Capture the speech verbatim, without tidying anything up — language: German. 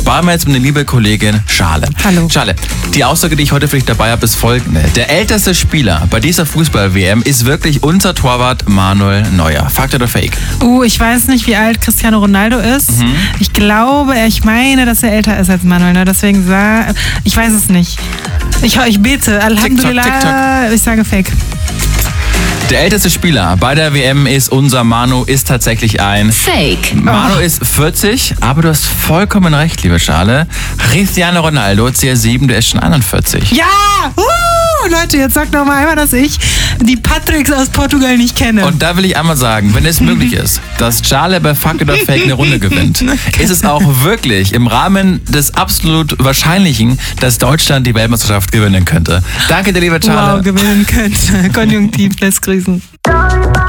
waren wir jetzt mit der lieben Kollegin Schale. Hallo. Schale, die Aussage, die ich heute für dich dabei habe, ist folgende. Der älteste Spieler bei dieser Fußball-W M ist wirklich unser Torwart Manuel Neuer. Fakt oder Fake? Uh, ich weiß nicht, wie alt Cristiano Ronaldo ist. Mhm. Ich glaube, ich meine, dass er älter ist als Manuel Neuer. Deswegen sah, ich weiß es nicht. Ich, ich bete. Alhamdulillah. Tick, tock, tick, tock. Ich sage Fake. Der älteste Spieler bei der W M ist unser Manu, ist tatsächlich ein Fake. Manu Oh. ist vierzig, aber du hast vollkommen recht, liebe Schale. Cristiano Ronaldo, C R sieben, der ist schon einundvierzig. Ja! Uh, Leute, jetzt sagt noch mal einmal, dass ich die Patricks aus Portugal nicht kenne. Und da will ich einmal sagen, wenn es möglich ist, dass Schale bei Fakt oder Fake eine Runde gewinnt, ist es auch wirklich im Rahmen des absolut Wahrscheinlichen, dass Deutschland die Weltmeisterschaft gewinnen könnte. Danke dir, liebe Schale. wow, gewinnen könnte. Konjunktiv, lässt grüßen.